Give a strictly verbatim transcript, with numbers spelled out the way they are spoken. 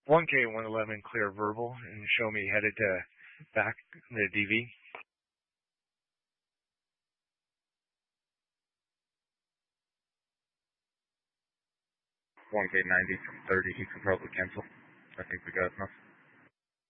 one K one eleven clear verbal and show me headed to back the D V. one K ninety from thirty, he can probably cancel. I think we got enough.